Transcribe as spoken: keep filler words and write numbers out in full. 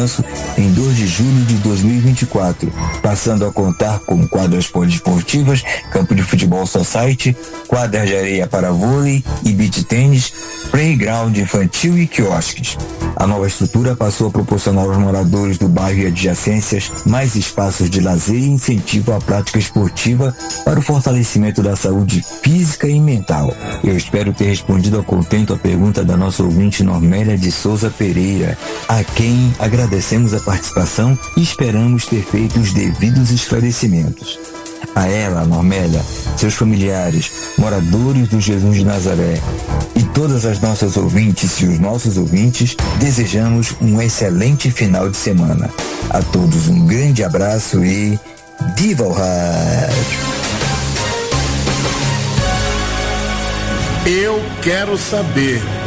em dois de julho de dois mil e vinte e quatro, passando a contar com quadras poliesportivas, campo de futebol society, quadras de areia para vôlei e beach tênis, playground infantil e quiosques. A nova estrutura passou a proporcionar aos moradores do bairro e adjacências mais espaços de lazer e incentivo à prática esportiva para o fortalecimento da saúde física e mental. Eu espero ter respondido a contento a pergunta da nossa ouvinte Normélia de Souza Pereira, a quem agradecemos a participação e esperamos ter feito os devidos esclarecimentos. A ela, Normélia, seus familiares, moradores do Jesus de Nazaré e todas as nossas ouvintes e os nossos ouvintes, desejamos um excelente final de semana. A todos um grande abraço e viva o rádio! Eu quero saber